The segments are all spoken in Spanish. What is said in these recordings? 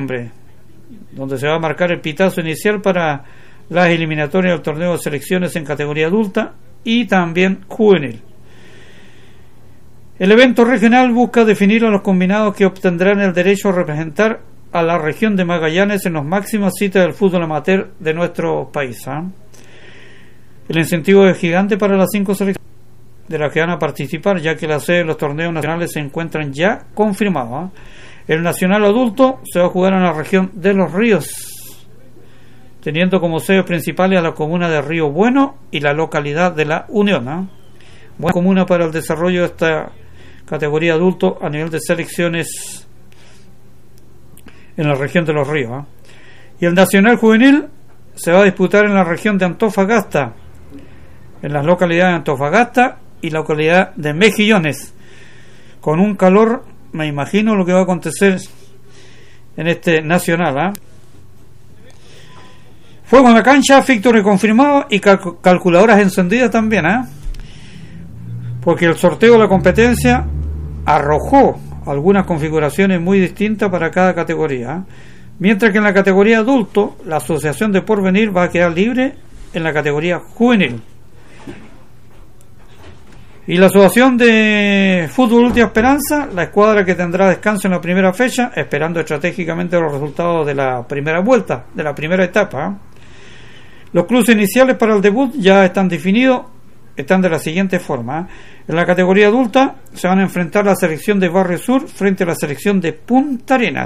donde se va a marcar el pitazo inicial para las eliminatorias del torneo de selecciones en categoría adulta y también juvenil. El evento regional busca definir a los combinados que obtendrán el derecho a representar a la región de Magallanes en las máximas citas del fútbol amateur de nuestro país. El incentivo es gigante para las 5 selecciones de las que van a participar, ya que las sedes de los torneos nacionales se encuentran ya confirmadas. El nacional adulto se va a jugar en la región de Los Ríos, teniendo como sedes principales a la comuna de Río Bueno y la localidad de La Unión. Buena comuna para el desarrollo de esta categoría adulto a nivel de selecciones en la región de Los Ríos. Y el nacional juvenil se va a disputar en la región de Antofagasta, en las localidades de Antofagasta y la localidad de Mejillones, con un calor, me imagino lo que va a acontecer en este nacional. Fuego en la cancha, Victory confirmado y calculadoras encendidas también, porque el sorteo de la competencia arrojó algunas configuraciones muy distintas para cada categoría, mientras que en la categoría adulto la asociación de Porvenir va a quedar libre en la categoría juvenil. Y la asociación de Fútbol Última Esperanza, la escuadra que tendrá descanso en la primera fecha, esperando estratégicamente los resultados de la primera vuelta, de la primera etapa. Los cruces iniciales para el debut ya están definidos, están de la siguiente forma. En la categoría adulta se van a enfrentar la selección de Barrio Sur frente a la selección de Punta Arenas.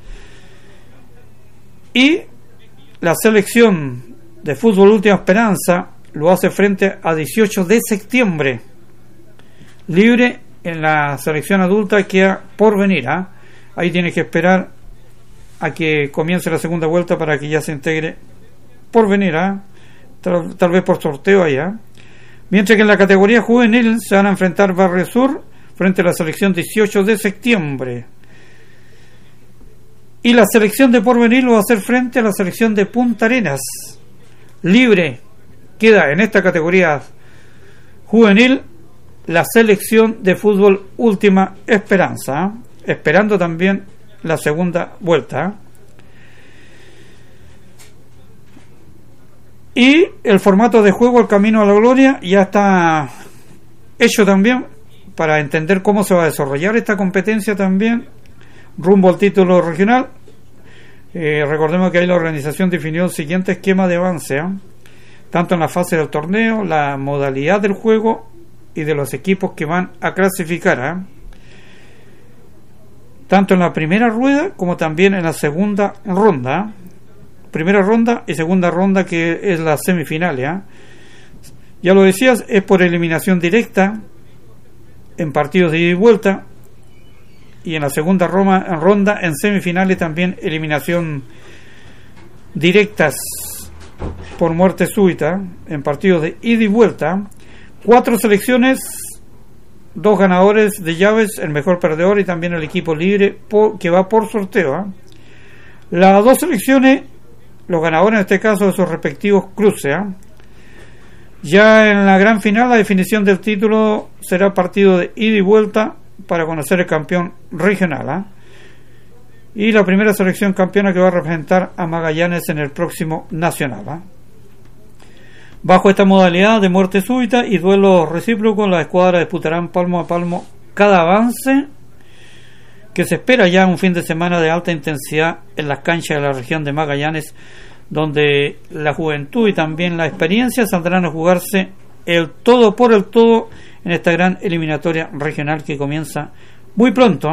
Y la selección de Fútbol Última Esperanza lo hace frente a 18 de septiembre. Libre en la selección adulta queda Porvenir. Ahí tiene que esperar a que comience la segunda vuelta para que ya se integre Porvenir, tal vez por sorteo allá. Mientras que en la categoría juvenil se van a enfrentar Barrio Sur frente a la selección 18 de septiembre. Y la selección de Porvenir lo va a hacer frente a la selección de Punta Arenas. Libre queda en esta categoría juvenil la selección de Fútbol Última Esperanza, esperando también la segunda vuelta. Y el formato de juego, el camino a la gloria, ya está hecho también para entender cómo se va a desarrollar esta competencia también rumbo al título regional. Recordemos que ahí la organización definió el siguiente esquema de avance, tanto en la fase del torneo, la modalidad del juego y de los equipos que van a clasificar, tanto en la primera rueda como también en la segunda ronda. Primera ronda y segunda ronda, que es la semifinal. Ya lo decías, es por eliminación directa en partidos de ida y vuelta, y en la segunda ronda en semifinales también eliminación directas por muerte súbita en partidos de ida y vuelta. 4 selecciones, 2 ganadores de llaves, el mejor perdedor y también el equipo libre que va por sorteo. Las 2 selecciones, los ganadores en este caso de sus respectivos cruces. Ya en la gran final la definición del título será partido de ida y vuelta para conocer el campeón regional, y la primera selección campeona que va a representar a Magallanes en el próximo nacional. Bajo esta modalidad de muerte súbita y duelo recíproco, las escuadras disputarán palmo a palmo cada avance, que se espera ya un fin de semana de alta intensidad en las canchas de la región de Magallanes, donde la juventud y también la experiencia saldrán a jugarse el todo por el todo en esta gran eliminatoria regional que comienza muy pronto.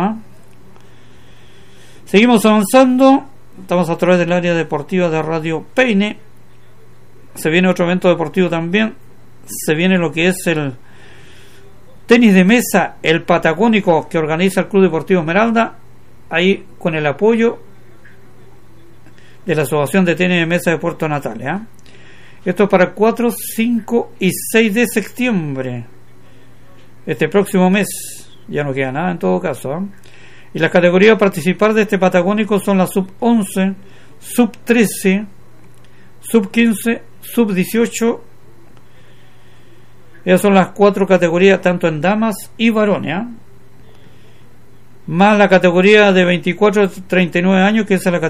Seguimos avanzando, estamos a través del área deportiva de Radio Peine. Se viene otro evento deportivo también, se viene lo que es el tenis de mesa, el patagónico, que organiza el Club Deportivo Esmeralda, ahí con el apoyo de la Asociación de Tenis de Mesa de Puerto Natales. Esto es para el 4, 5 y 6 de septiembre, este próximo mes. Ya no queda nada en todo caso. Y las categorías a participar de este patagónico son la sub-11, sub-13, sub-15, sub-18. Esas son las 4 categorías, tanto en damas y varones, más la categoría de 24 a 39 años, que es la categoría